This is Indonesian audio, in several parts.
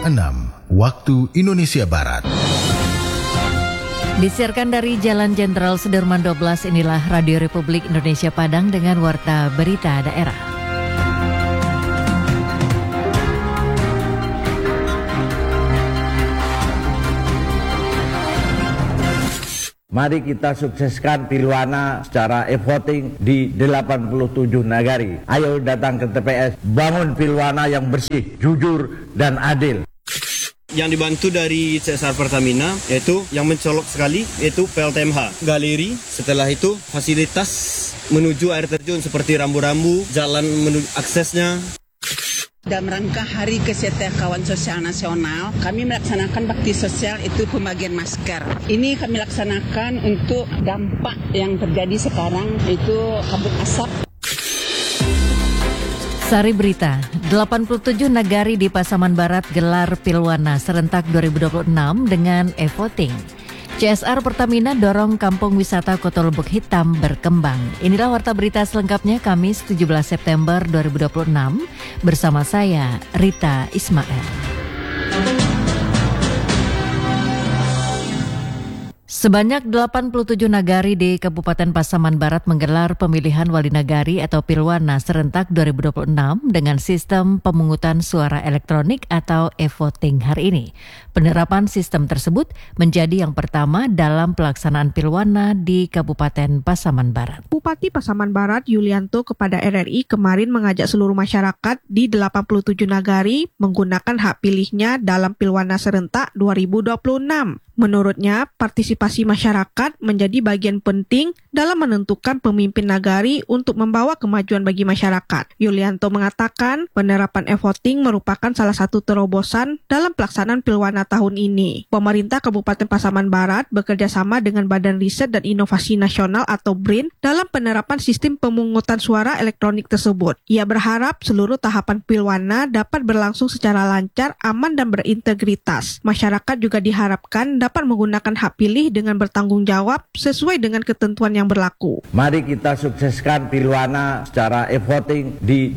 6, waktu Indonesia Barat. Disiarkan dari Jalan Jenderal Sudirman 12, inilah Radio Republik Indonesia Padang dengan Warta Berita Daerah. Mari kita sukseskan Pilwana secara e-voting di 87 nagari. Ayo datang ke TPS, bangun Pilwana yang bersih, jujur, dan adil. Yang dibantu dari CSR Pertamina, yaitu yang mencolok sekali, yaitu PLTMH. Galeri, setelah itu fasilitas menuju air terjun seperti rambu-rambu, jalan menuju aksesnya. Dalam rangka Hari Kesejahteraan Sosial Nasional, kami melaksanakan bakti sosial itu pembagian masker. Ini kami laksanakan untuk dampak yang terjadi sekarang, itu kabut asap. Sari Berita, 87 nagari di Pasaman Barat gelar Pilwana serentak 2026 dengan e-voting. CSR Pertamina dorong kampung wisata Kota Lubuk Hitam berkembang. Inilah Warta Berita selengkapnya Kamis 17 September 2026 bersama saya Rita Ismail. Sebanyak 87 nagari di Kabupaten Pasaman Barat menggelar pemilihan wali nagari atau Pilwana serentak 2026 dengan sistem pemungutan suara elektronik atau e-voting hari ini. Penerapan sistem tersebut menjadi yang pertama dalam pelaksanaan Pilwana di Kabupaten Pasaman Barat. Bupati Pasaman Barat Yulianto kepada RRI kemarin mengajak seluruh masyarakat di 87 nagari menggunakan hak pilihnya dalam Pilwana serentak 2026. Menurutnya, partisipasi masyarakat menjadi bagian penting dalam menentukan pemimpin nagari untuk membawa kemajuan bagi masyarakat. Yulianto mengatakan penerapan e-voting merupakan salah satu terobosan dalam pelaksanaan Pilwana tahun ini. Pemerintah Kabupaten Pasaman Barat bekerja sama dengan Badan Riset dan Inovasi Nasional atau BRIN dalam penerapan sistem pemungutan suara elektronik tersebut. Ia berharap seluruh tahapan Pilwana dapat berlangsung secara lancar, aman, dan berintegritas. Masyarakat juga diharapkan dapat menggunakan hak pilih dengan bertanggung jawab sesuai dengan ketentuan yang berlaku. Mari kita sukseskan Pilwana secara e-voting di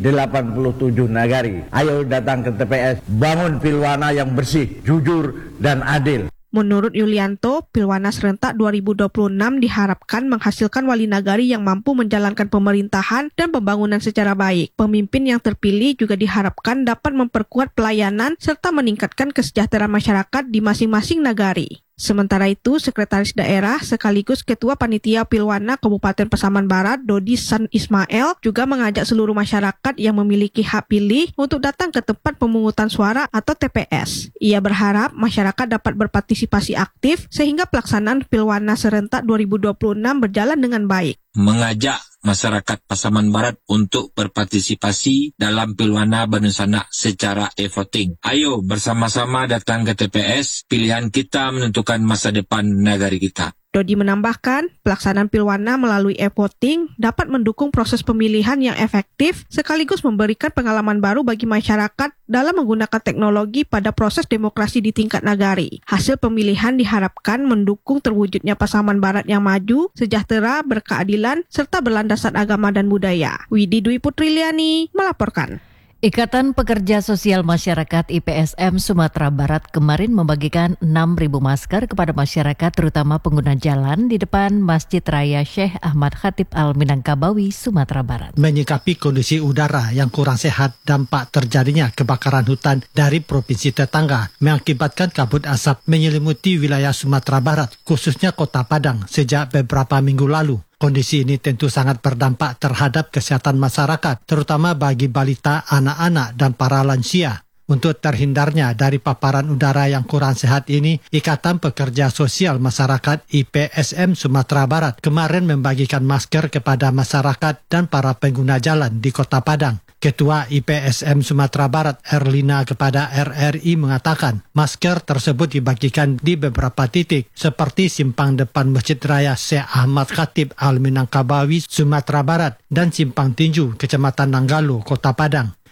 87 nagari. Ayo datang ke TPS, bangun Pilwana yang bersih, jujur, dan adil. Menurut Yulianto, Pilwana serentak 2026 diharapkan menghasilkan wali nagari yang mampu menjalankan pemerintahan dan pembangunan secara baik. Pemimpin yang terpilih juga diharapkan dapat memperkuat pelayanan serta meningkatkan kesejahteraan masyarakat di masing-masing nagari. Sementara itu, Sekretaris Daerah sekaligus Ketua Panitia Pilwana Kabupaten Pasaman Barat, Dodi San Ismail, juga mengajak seluruh masyarakat yang memiliki hak pilih untuk datang ke tempat pemungutan suara atau TPS. Ia berharap masyarakat dapat berpartisipasi aktif sehingga pelaksanaan Pilwana serentak 2026 berjalan dengan baik. Mengajak masyarakat Pasaman Barat untuk berpartisipasi dalam Pilwana Berencana secara e-voting. Ayo bersama-sama datang ke TPS, pilihan kita menentukan masa depan negara kita. Dodi menambahkan, pelaksanaan Pilwana melalui e-voting dapat mendukung proses pemilihan yang efektif sekaligus memberikan pengalaman baru bagi masyarakat dalam menggunakan teknologi pada proses demokrasi di tingkat nagari. Hasil pemilihan diharapkan mendukung terwujudnya Pasaman Barat yang maju, sejahtera, berkeadilan, serta berlandaskan agama dan budaya. Widi Dwi Putriliani melaporkan. Ikatan Pekerja Sosial Masyarakat IPSM Sumatera Barat kemarin membagikan 6.000 masker kepada masyarakat terutama pengguna jalan di depan Masjid Raya Syekh Ahmad Khatib Al-Minangkabawi, Sumatera Barat. Menyikapi kondisi udara yang kurang sehat, dampak terjadinya kebakaran hutan dari provinsi tetangga mengakibatkan kabut asap menyelimuti wilayah Sumatera Barat, khususnya Kota Padang sejak beberapa minggu lalu. Kondisi ini tentu sangat berdampak terhadap kesehatan masyarakat, terutama bagi balita, anak-anak, dan para lansia. Untuk terhindarnya dari paparan udara yang kurang sehat ini, Ikatan Pekerja Sosial Masyarakat IPSM Sumatera Barat kemarin membagikan masker kepada masyarakat dan para pengguna jalan di Kota Padang. Ketua IPSM Sumatera Barat Erlina kepada RRI mengatakan masker tersebut dibagikan di beberapa titik seperti simpang depan Masjid Raya Syekh Ahmad Khatib Al-Minangkabawi, Sumatera Barat dan simpang Tinju, Kecamatan Nanggalo, Kota Padang.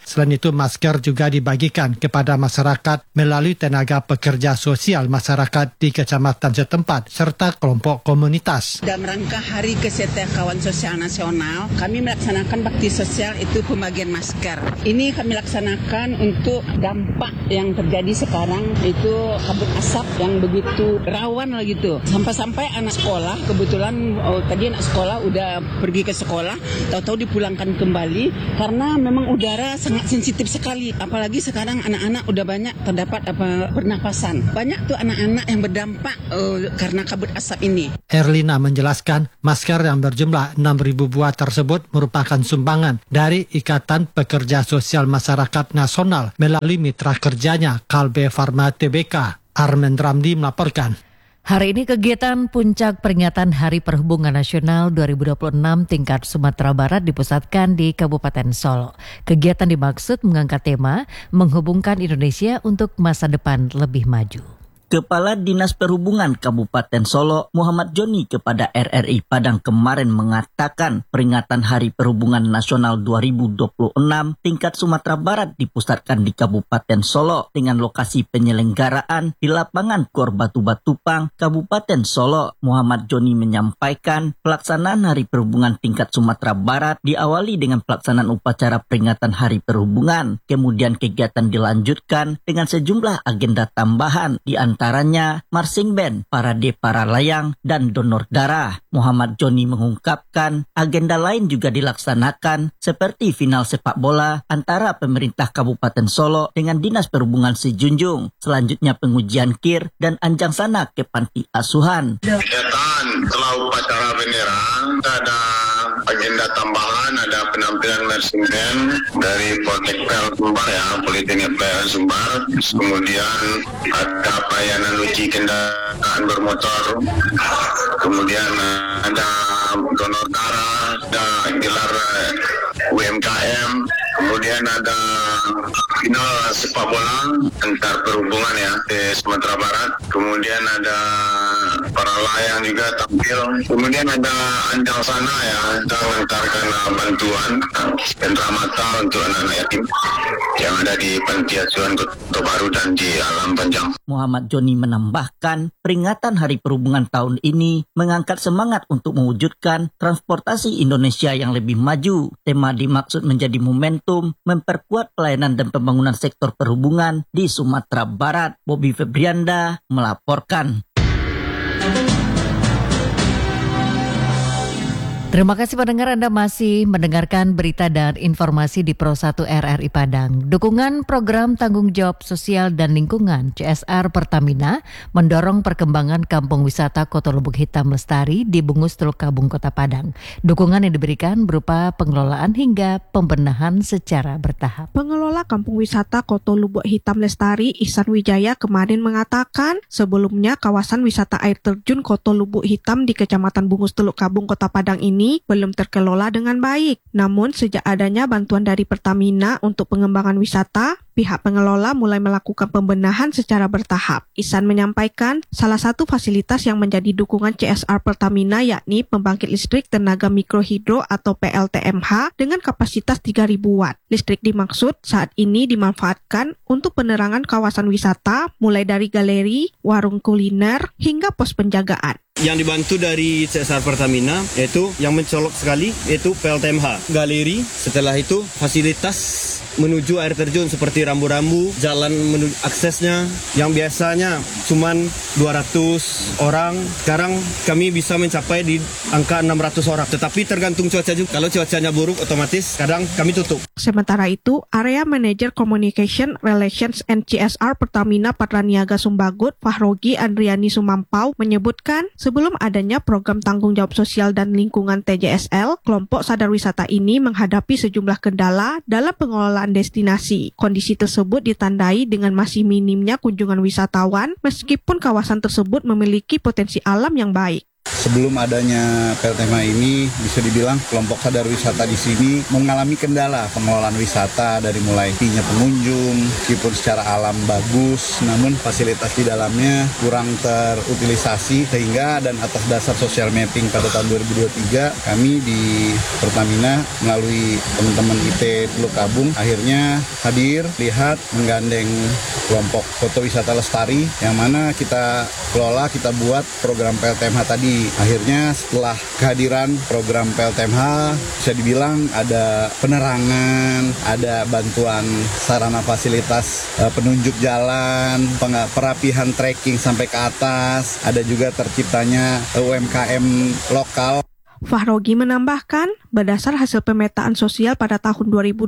Selain itu, masker juga dibagikan kepada masyarakat melalui tenaga pekerja sosial masyarakat di kecamatan setempat serta kelompok komunitas. Dalam rangka Hari Kesehatan Sosial Nasional, kami melaksanakan bakti sosial itu pembagian masker. Ini kami laksanakan untuk dampak yang terjadi sekarang itu kabut asap yang begitu rawan lah gitu. Sampai-sampai anak sekolah, kebetulan tadi anak sekolah udah pergi ke sekolah, tahu-tahu dipulangkan kembali karena memang udara sangat sensitif sekali. Apalagi sekarang anak-anak udah banyak terdapat pernapasan. Banyak tuh anak-anak yang berdampak karena kabut asap ini. Erlina menjelaskan masker yang berjumlah 6.000 buah tersebut merupakan sumbangan dari Ikatan Pekerja Sosial Masyarakat Nasional melalui mitra kerjanya Kalbe Farma Tbk. Armen Ramdi melaporkan. Hari ini kegiatan puncak peringatan Hari Perhubungan Nasional 2026 tingkat Sumatera Barat dipusatkan di Kabupaten Solo. Kegiatan dimaksud mengangkat tema menghubungkan Indonesia untuk masa depan lebih maju. Kepala Dinas Perhubungan Kabupaten Solo, Muhammad Joni kepada RRI Padang kemarin mengatakan peringatan Hari Perhubungan Nasional 2026 tingkat Sumatera Barat dipusatkan di Kabupaten Solo dengan lokasi penyelenggaraan di lapangan Gor Batu Batupang, Kabupaten Solo. Muhammad Joni menyampaikan pelaksanaan Hari Perhubungan tingkat Sumatera Barat diawali dengan pelaksanaan upacara peringatan Hari Perhubungan. Kemudian kegiatan dilanjutkan dengan sejumlah agenda tambahan di antaranya marching band, parade para layang, dan donor darah. Muhammad Joni mengungkapkan agenda lain juga dilaksanakan seperti final sepak bola antara pemerintah Kabupaten Solo dengan Dinas Perhubungan Sijunjung. Selanjutnya pengujian kir dan anjang sana ke panti asuhan. Kegiatan setelah upacara bendera ada agenda tambahan, ada penampilan marching band dari Poltek PL Sumbar ya, Politeknik PL Sumbar. Kemudian ada pelayanan uji kendaraan bermotor. Kemudian ada donor darah, ada gelar UMKM. Kemudian ada final sepak bola antar perhubungan ya di Sumatera Barat. Kemudian ada para layang juga tampil. Kemudian ada anjang sana ya, kita mengantarkan bantuan dan ramata untuk anak-anak yatim yang ada di panti asuhan Kota Baru dan di Alam Panjang. Muhammad Joni menambahkan peringatan Hari Perhubungan tahun ini mengangkat semangat untuk mewujudkan transportasi Indonesia yang lebih maju. Tema dimaksud menjadi momentum memperkuat pelayanan dan pembangunan sektor perhubungan di Sumatera Barat. Bobby Febrianda melaporkan. Terima kasih pendengar, Anda masih mendengarkan berita dan informasi di Pro 1 RRI Padang. Dukungan program tanggung jawab sosial dan lingkungan CSR Pertamina mendorong perkembangan kampung wisata Koto Lubuk Hitam Lestari di Bungus Teluk Kabung Kota Padang. Dukungan yang diberikan berupa pengelolaan hingga pembenahan secara bertahap. Pengelola kampung wisata Koto Lubuk Hitam Lestari Ihsan Wijaya kemarin mengatakan sebelumnya kawasan wisata air terjun Koto Lubuk Hitam di Kecamatan Bungus Teluk Kabung Kota Padang ini belum terkelola dengan baik. Namun sejak adanya bantuan dari Pertamina untuk pengembangan wisata, pihak pengelola mulai melakukan pembenahan secara bertahap. Ihsan menyampaikan salah satu fasilitas yang menjadi dukungan CSR Pertamina yakni pembangkit listrik tenaga mikrohidro atau PLTMH dengan kapasitas 3.000 watt. Listrik dimaksud saat ini dimanfaatkan untuk penerangan kawasan wisata mulai dari galeri, warung kuliner, hingga pos penjagaan. Yang dibantu dari CSR Pertamina yaitu yang mencolok sekali yaitu PLTMH, galeri, setelah itu fasilitas menuju air terjun seperti rambu-rambu, jalan menuju aksesnya yang biasanya cuman 200 orang, sekarang kami bisa mencapai di angka 600 orang. Tetapi tergantung cuaca juga. Kalau cuacanya buruk otomatis kadang kami tutup. Sementara itu, Area Manager Communication Relations and CSR Pertamina Patraniaga Sumbagut, Fahrogi Andriani Sumampau menyebutkan sebelum adanya program tanggung jawab sosial dan lingkungan TJSL, kelompok sadar wisata ini menghadapi sejumlah kendala dalam pengelolaan destinasi. Kondisi tersebut ditandai dengan masih minimnya kunjungan wisatawan meskipun kawasan tersebut memiliki potensi alam yang baik. sebelum adanya PLTMH ini bisa dibilang kelompok sadar wisata di sini mengalami kendala pengelolaan wisata dari mulai fee-nya pengunjung, meskipun secara alam bagus, namun fasilitas di dalamnya kurang terutilisasi sehingga dan atas dasar social mapping pada tahun 2023 kami di Pertamina melalui teman-teman IT Teluk Kabung akhirnya hadir, lihat, menggandeng kelompok foto wisata lestari yang mana kita kelola, kita buat program PLTMH tadi. Akhirnya setelah kehadiran program PLTMH bisa dibilang ada penerangan, ada bantuan sarana fasilitas penunjuk jalan, perapihan trekking sampai ke atas, ada juga terciptanya UMKM lokal. Fahrogi menambahkan, berdasar hasil pemetaan sosial pada tahun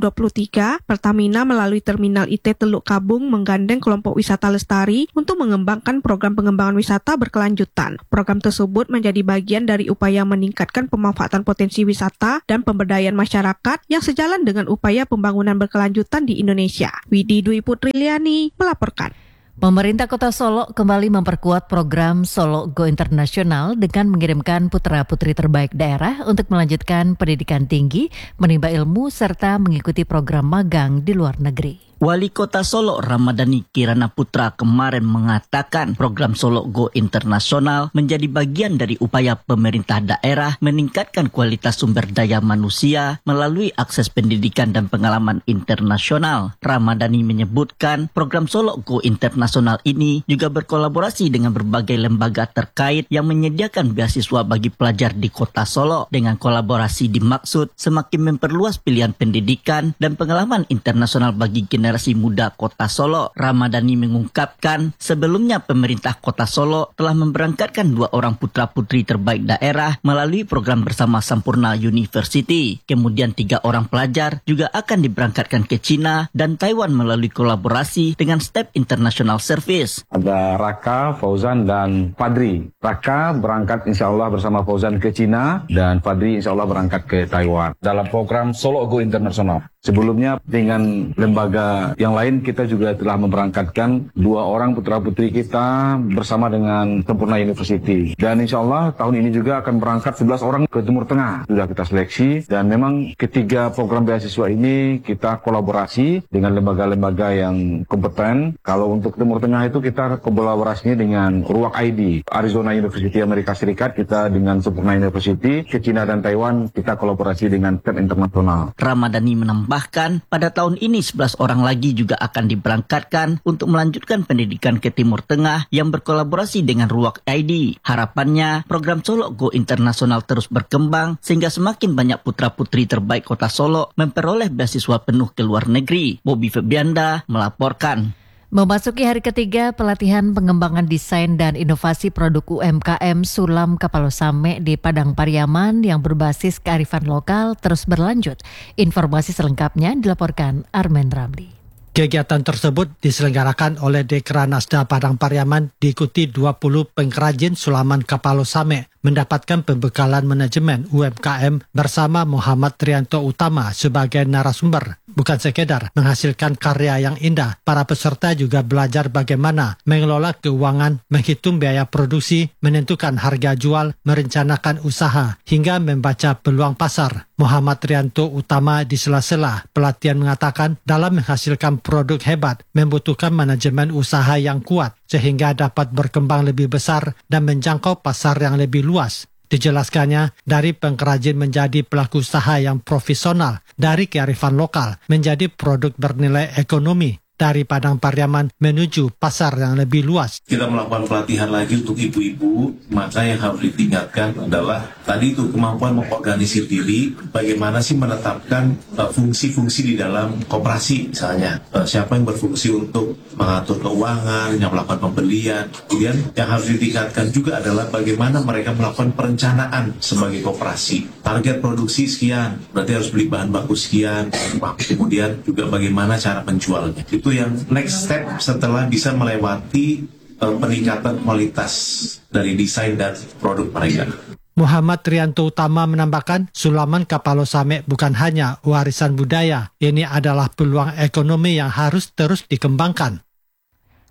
2023, Pertamina melalui Terminal IT Teluk Kabung menggandeng kelompok wisata lestari untuk mengembangkan program pengembangan wisata berkelanjutan. Program tersebut menjadi bagian dari upaya meningkatkan pemanfaatan potensi wisata dan pemberdayaan masyarakat yang sejalan dengan upaya pembangunan berkelanjutan di Indonesia. Widi Dwi Putriliani melaporkan. Pemerintah Kota Solo kembali memperkuat program Solo Go Internasional dengan mengirimkan putra-putri terbaik daerah untuk melanjutkan pendidikan tinggi, menimba ilmu, serta mengikuti program magang di luar negeri. Wali Kota Solo Ramadhani Kirana Putra kemarin mengatakan program Solo Go Internasional menjadi bagian dari upaya pemerintah daerah meningkatkan kualitas sumber daya manusia melalui akses pendidikan dan pengalaman internasional. Ramadhani menyebutkan program Solo Go Internasional ini juga berkolaborasi dengan berbagai lembaga terkait yang menyediakan beasiswa bagi pelajar di Kota Solo. Dengan kolaborasi dimaksud semakin memperluas pilihan pendidikan dan pengalaman internasional bagi generasi muda Kota Solo. Ramadhani mengungkapkan sebelumnya pemerintah Kota Solo telah memberangkatkan 2 orang putra-putri terbaik daerah melalui program bersama Sampurna University. Kemudian 3 orang pelajar juga akan diberangkatkan ke China dan Taiwan melalui kolaborasi dengan Step International Service. Ada Raka, Fauzan, dan Fadri. Raka berangkat insya Allah bersama Fauzan ke China dan Fadri insya Allah berangkat ke Taiwan dalam program Solo Go Internasional. Sebelumnya dengan lembaga yang lain kita juga telah memberangkatkan 2 orang putra-putri kita bersama dengan Sampurna University. Dan insya Allah tahun ini juga akan berangkat 11 orang ke Timur Tengah. Sudah kita seleksi dan memang ketiga program beasiswa ini kita kolaborasi dengan lembaga-lembaga yang kompeten. Kalau untuk Timur Tengah itu kita kolaborasinya dengan Ruak ID, Arizona University Amerika Serikat, kita dengan Sampurna University, ke China dan Taiwan kita kolaborasi dengan Step Internasional. Ramadhani menambahkan pada tahun ini 11 orang lagi juga akan diberangkatkan untuk melanjutkan pendidikan ke Timur Tengah yang berkolaborasi dengan Ruak ID. Harapannya program Solo Go Internasional terus berkembang sehingga semakin banyak putra-putri terbaik Kota Solo memperoleh beasiswa penuh ke luar negeri. Bobby Febianda melaporkan. Memasuki hari ketiga pelatihan pengembangan desain dan inovasi produk UMKM Sulam Kapalosame di Padang Pariaman yang berbasis kearifan lokal terus berlanjut. Informasi selengkapnya dilaporkan Armen Ramli. Kegiatan tersebut diselenggarakan oleh Dekranasda Padang Pariaman diikuti 20 pengrajin sulaman Kapalosame mendapatkan pembekalan manajemen UMKM bersama Muhammad Trianto Utama sebagai narasumber. Bukan sekedar menghasilkan karya yang indah, para peserta juga belajar bagaimana mengelola keuangan, menghitung biaya produksi, menentukan harga jual, merencanakan usaha, hingga membaca peluang pasar. Muhammad Trianto Utama di sela-sela pelatihan mengatakan dalam menghasilkan produk hebat membutuhkan manajemen usaha yang kuat sehingga dapat berkembang lebih besar dan menjangkau pasar yang lebih luas. Dijelaskannya, dari pengrajin menjadi pelaku usaha yang profesional, dari kearifan lokal menjadi produk bernilai ekonomi, dari Padang Pariaman menuju pasar yang lebih luas. Kita melakukan pelatihan lagi untuk ibu-ibu, maka yang harus ditingkatkan adalah tadi itu kemampuan mengorganisir diri, bagaimana sih menetapkan fungsi-fungsi di dalam koperasi misalnya. Siapa yang berfungsi untuk mengatur keuangan, yang melakukan pembelian. Kemudian yang harus ditingkatkan juga adalah bagaimana mereka melakukan perencanaan sebagai koperasi. Target produksi sekian, berarti harus beli bahan baku sekian, kemudian juga bagaimana cara penjualnya. Itu yang next step setelah bisa melewati peningkatan kualitas dari desain dan produk mereka. Muhammad Trianto Utama menambahkan, Sulaman Kapalosame bukan hanya warisan budaya, ini adalah peluang ekonomi yang harus terus dikembangkan.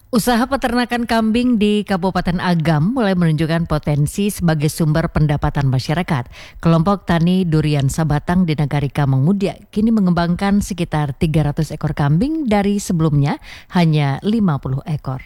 Usaha peternakan kambing di Kabupaten Agam mulai menunjukkan potensi sebagai sumber pendapatan masyarakat. Kelompok tani durian Sabatang di Nagari Kamang Mudia kini mengembangkan sekitar 300 ekor kambing dari sebelumnya hanya 50 ekor.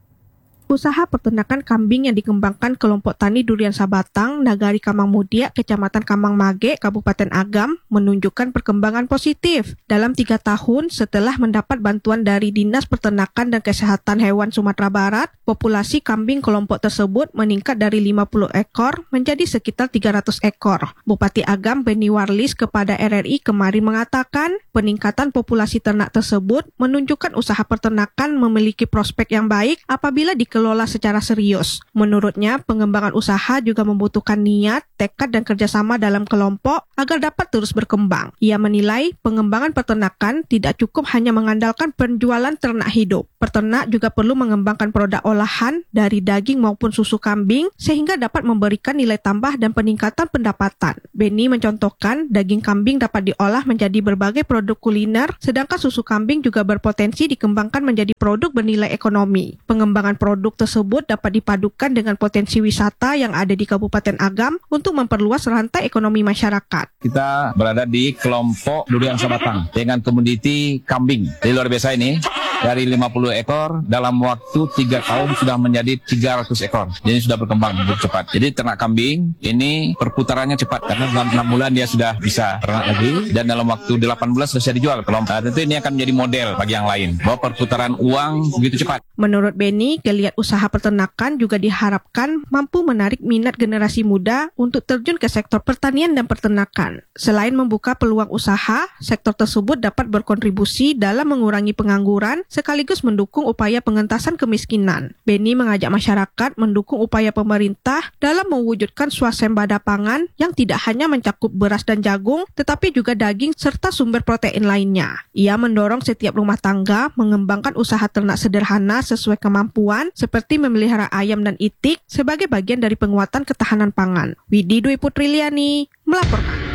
Usaha peternakan kambing yang dikembangkan kelompok tani durian Sabatang, Nagari Kamang Mudia, Kecamatan Kamang Mage, Kabupaten Agam, menunjukkan perkembangan positif. Dalam 3 tahun setelah mendapat bantuan dari Dinas Peternakan dan Kesehatan Hewan Sumatera Barat, populasi kambing kelompok tersebut meningkat dari 50 ekor menjadi sekitar 300 ekor. Bupati Agam Beni Warlis kepada RRI kemarin mengatakan, peningkatan populasi ternak tersebut menunjukkan usaha peternakan memiliki prospek yang baik apabila dikelola secara serius. Menurutnya, pengembangan usaha juga membutuhkan niat, tekad dan kerjasama dalam kelompok agar dapat terus berkembang. Ia menilai pengembangan peternakan tidak cukup hanya mengandalkan penjualan ternak hidup. Peternak juga perlu mengembangkan produk olahan dari daging maupun susu kambing sehingga dapat memberikan nilai tambah dan peningkatan pendapatan. Beni mencontohkan daging kambing dapat diolah menjadi berbagai produk kuliner, sedangkan susu kambing juga berpotensi dikembangkan menjadi produk bernilai ekonomi. Pengembangan produk tersebut dapat dipadukan dengan potensi wisata yang ada di Kabupaten Agam untuk memperluas rantai ekonomi masyarakat. Kita berada di kelompok durian Sabatang dengan komoditi kambing. Jadi luar biasa ini, dari 50 ekor dalam waktu 3 tahun sudah menjadi 300 ekor. Jadi sudah berkembang begitu cepat. Jadi ternak kambing ini perputarannya cepat karena dalam 6 bulan dia sudah bisa ternak lagi dan dalam waktu 18 bulan sudah dijual. Tentu ini akan menjadi model bagi yang lain bahwa perputaran uang begitu cepat. Menurut Beni, geliat usaha peternakan juga diharapkan mampu menarik minat generasi muda untuk terjun ke sektor pertanian dan peternakan. Selain membuka peluang usaha, sektor tersebut dapat berkontribusi dalam mengurangi pengangguran sekaligus mendukung upaya pengentasan kemiskinan. Beni mengajak masyarakat mendukung upaya pemerintah dalam mewujudkan swasembada pangan yang tidak hanya mencakup beras dan jagung, tetapi juga daging serta sumber protein lainnya. Ia mendorong setiap rumah tangga mengembangkan usaha ternak sederhana sesuai kemampuan seperti memelihara ayam dan itik sebagai bagian dari penguatan ketahanan pangan. Widi Dwi Putriliani melaporkan.